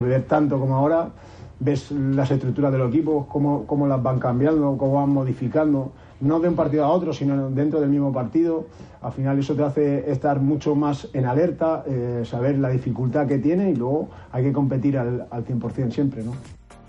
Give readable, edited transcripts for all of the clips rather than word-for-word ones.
Ver tanto como ahora, ves las estructuras de los equipos, cómo las van cambiando, cómo van modificando, no de un partido a otro, sino dentro del mismo partido. Al final eso te hace estar mucho más en alerta, saber la dificultad que tiene, y luego hay que competir al 100% siempre, ¿no?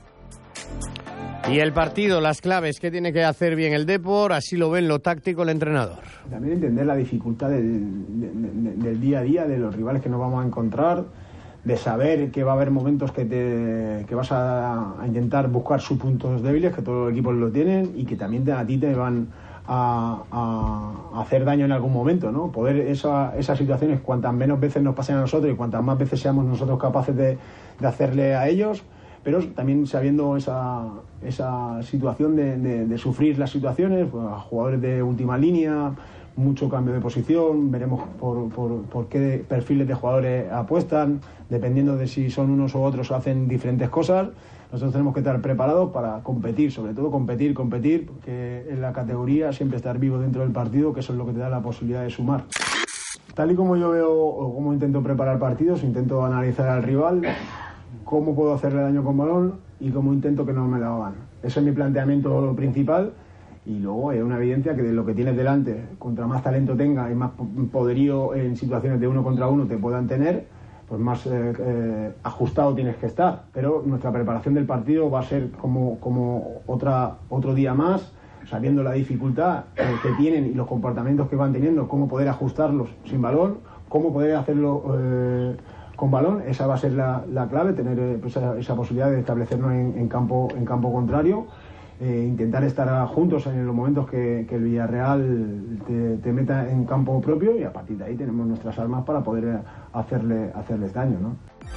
Y el partido, las claves, ¿qué tiene que hacer bien el Depor? Así lo ve en lo táctico el entrenador. También entender la dificultad del día a día, de los rivales que nos vamos a encontrar, de saber que va a haber momentos que vas a intentar buscar sus puntos débiles, que todos los equipos lo tienen, y que también a ti te van a hacer daño en algún momento, ¿no? Poder esas situaciones, cuantas menos veces nos pasen a nosotros y cuantas más veces seamos nosotros capaces de hacerle a ellos, pero también sabiendo esa situación de sufrir las situaciones, pues, a jugadores de última línea, mucho cambio de posición, veremos por qué perfiles de jugadores apuestan, dependiendo de si son unos u otros, hacen diferentes cosas. Nosotros tenemos que estar preparados para competir, sobre todo competir, porque en la categoría siempre estar vivo dentro del partido, que eso es lo que te da la posibilidad de sumar. Tal y como yo veo o como intento preparar partidos, intento analizar al rival, cómo puedo hacerle daño con balón y cómo intento que no me lo hagan. Ese es mi planteamiento principal. Y luego es una evidencia que de lo que tienes delante, contra más talento tenga y más poderío en situaciones de uno contra uno te puedan tener, pues más ajustado tienes que estar. Pero nuestra preparación del partido va a ser como otro día más, sabiendo la dificultad que tienen y los comportamientos que van teniendo, cómo poder ajustarlos sin balón, cómo poder hacerlo con balón. Esa va a ser la clave, tener esa posibilidad de establecernos en campo contrario. Intentar estar juntos en los momentos que el Villarreal te meta en campo propio, y a partir de ahí tenemos nuestras armas para poder hacerles daño, ¿no?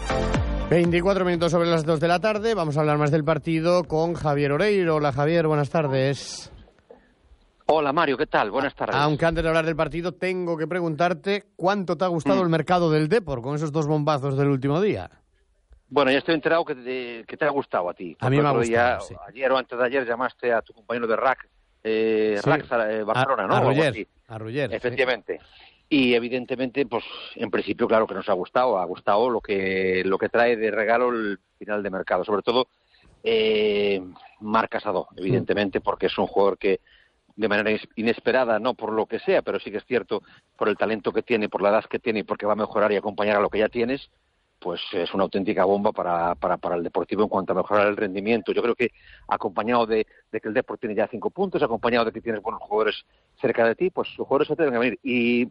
24 minutos sobre las 2 de la tarde, vamos a hablar más del partido con Javier Oreiro. Hola Javier, buenas tardes. Hola Mario, ¿qué tal? Buenas tardes. Aunque antes de hablar del partido tengo que preguntarte cuánto te ha gustado el mercado del Depor con esos dos bombazos del último día. Bueno, ya estoy enterado que te ha gustado a ti. A mí me ha gustado, sí. Ayer o antes de ayer llamaste a tu compañero de RAC, Barcelona, ¿no? A Rugger. Efectivamente. Sí. Y evidentemente, pues en principio, claro que nos ha gustado lo que trae de regalo el final de mercado. Sobre todo, Marc Casado, evidentemente, porque es un jugador que de manera inesperada, no por lo que sea, pero sí que es cierto, por el talento que tiene, por la edad que tiene y porque va a mejorar y acompañar a lo que ya tienes, pues es una auténtica bomba para el Deportivo en cuanto a mejorar el rendimiento. Yo creo que acompañado de que el Deportivo tiene ya 5 puntos, acompañado de que tienes buenos jugadores cerca de ti, pues los jugadores se te deben venir.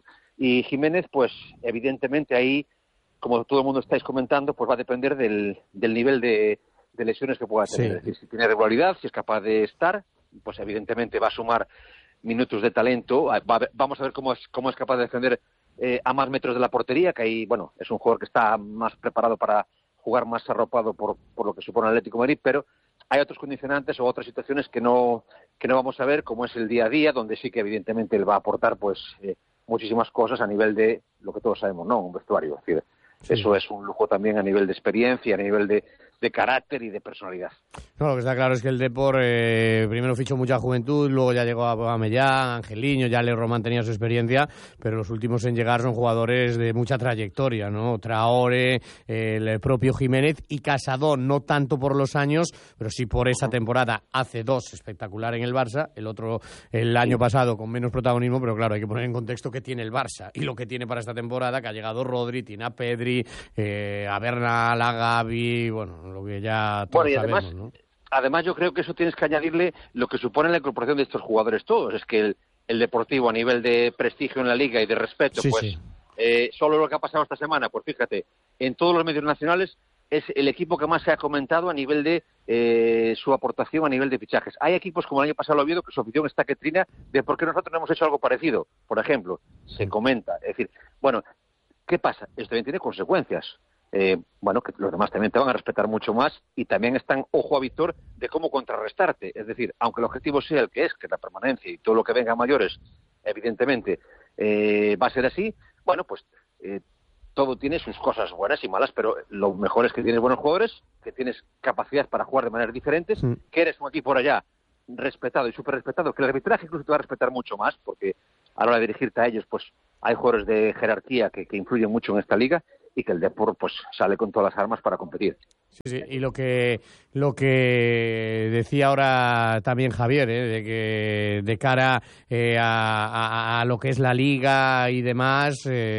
Y Jiménez, pues evidentemente ahí, como todo el mundo estáis comentando, pues va a depender del nivel de lesiones que pueda tener. Sí. Es decir, si tiene regularidad, si es capaz de estar, pues evidentemente va a sumar minutos de talento. Vamos a ver cómo es capaz de defender a más metros de la portería, que ahí, bueno, es un jugador que está más preparado para jugar más arropado por lo que supone el Atlético de Madrid, pero hay otros condicionantes o otras situaciones que no vamos a ver, como es el día a día, donde sí que evidentemente él va a aportar pues muchísimas cosas a nivel de lo que todos sabemos, ¿no? Un vestuario, es decir, sí. Eso es un lujo también a nivel de experiencia, a nivel de carácter y de personalidad. No, lo que está claro es que el Depor primero fichó mucha juventud, luego ya llegó a Mellán, Angeliño, ya Le Román tenía su experiencia, pero los últimos en llegar son jugadores de mucha trayectoria, ¿no? Traore, el propio Jiménez y Casado, no tanto por los años, pero sí por esa temporada. Hace 2 espectacular en el Barça, el otro el año pasado con menos protagonismo, pero claro, hay que poner en contexto que tiene el Barça y lo que tiene para esta temporada, que ha llegado Rodri, tiene a Pedri, a Bernal, a Gavi, bueno, lo que ya todos sabemos, ¿no? Además, yo creo que eso tienes que añadirle lo que supone la incorporación de estos jugadores todos. Es que el Deportivo, a nivel de prestigio en la Liga y de respeto, sí, pues sí. Solo lo que ha pasado esta semana, pues fíjate, en todos los medios nacionales es el equipo que más se ha comentado a nivel de su aportación a nivel de fichajes. Hay equipos como el año pasado el Oviedo que su afición está que trina de por qué nosotros no hemos hecho algo parecido. Por ejemplo, se comenta. Es decir, bueno, ¿qué pasa? Esto también tiene consecuencias. Bueno, que los demás también te van a respetar mucho más y también están ojo a Víctor de cómo contrarrestarte. Es decir, aunque el objetivo sea el que es la permanencia y todo lo que venga a mayores, evidentemente va a ser así, bueno, pues todo tiene sus cosas buenas y malas, pero lo mejor es que tienes buenos jugadores, que tienes capacidad para jugar de maneras diferentes, que eres un equipo por allá respetado y súper respetado, que el arbitraje incluso te va a respetar mucho más, porque a la hora de dirigirte a ellos, pues hay jugadores de jerarquía que influyen mucho en esta liga. y que el Depor pues sale con todas las armas para competir. Sí, y lo que decía ahora también Javier, de que de cara a lo que es la Liga y demás,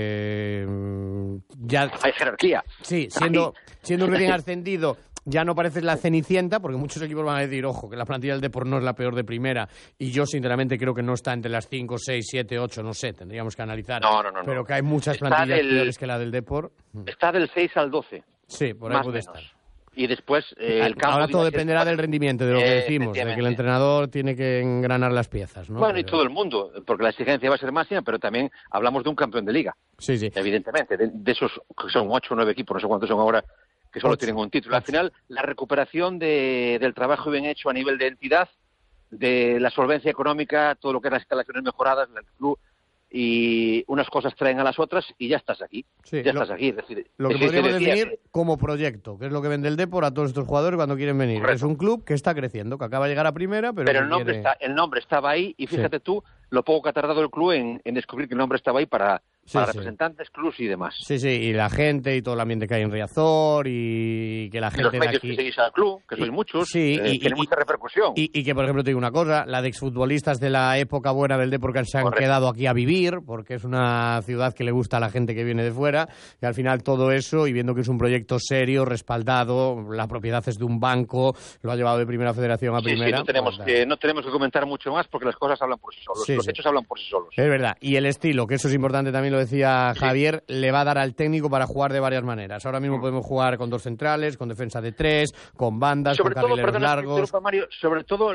ya hay jerarquía. Sí, siendo un recién ascendido, ya no pareces la Cenicienta, porque muchos equipos van a decir, ojo, que la plantilla del Depor no es la peor de primera, y yo sinceramente creo que no está entre las 5, 6, 7, 8, no sé, tendríamos que analizar. No. Pero que hay muchas plantillas peores que la del Depor. Está del 6 al 12. Sí, por ahí puede estar. Y después el campo... Ahora todo dependerá del rendimiento, de lo que decimos, de que el entrenador tiene que engranar las piezas, ¿no? Bueno, y todo el mundo, porque la exigencia va a ser máxima, pero también hablamos de un campeón de Liga. Sí. Evidentemente, de esos que son 8 o 9 equipos, no sé cuántos son ahora, que solo tienen un título. Al final, la recuperación del trabajo bien hecho a nivel de entidad, de la solvencia económica, todo lo que es las instalaciones mejoradas del club, y unas cosas traen a las otras y ya estás aquí. Estás aquí. Es decir, lo que podríamos definir como proyecto, que es lo que vende el Depor a todos estos jugadores cuando quieren venir. Correcto. Es un club que está creciendo, que acaba de llegar a primera, pero el nombre estaba ahí y fíjate tú lo poco que ha tardado el club en descubrir que el nombre estaba ahí para representantes, clubs y demás. Sí, y la gente y todo el ambiente que hay en Riazor y que la gente de aquí... que seguís al club, que sois muchos, tiene mucha repercusión. Y que, por ejemplo, te digo una cosa, la de exfutbolistas de la época buena del Depor que se han quedado aquí a vivir, porque es una ciudad que le gusta a la gente que viene de fuera, y al final todo eso, y viendo que es un proyecto serio, respaldado, la propiedad es de un banco, lo ha llevado de primera federación a primera. No tenemos que comentar mucho más porque las cosas hablan por sí solos, los hechos hablan por sí solos. Es verdad, y el estilo, que eso es importante también, lo decía Javier, le va a dar al técnico para jugar de varias maneras. Ahora mismo podemos jugar con 2 centrales, con defensa de 3, con bandas, con carrileros largos. Mario, sobre todo,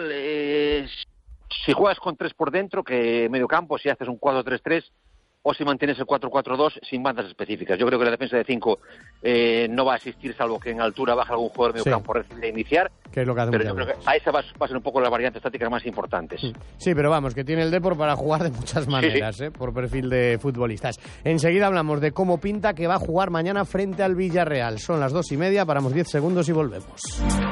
si juegas con 3 por dentro, que medio campo, si haces un 4-3-3, o si mantienes el 4-4-2 sin bandas específicas. Yo creo que la defensa de 5 no va a existir, salvo que en altura baje algún jugador medio campo a iniciar. Que es lo que hace, pero yo creo que a esa va a ser un poco las variantes tácticas más importantes. Sí, pero vamos, que tiene el Depor para jugar de muchas maneras, por perfil de futbolistas. Enseguida hablamos de cómo pinta que va a jugar mañana frente al Villarreal. Son las 2:30, paramos 10 segundos y volvemos.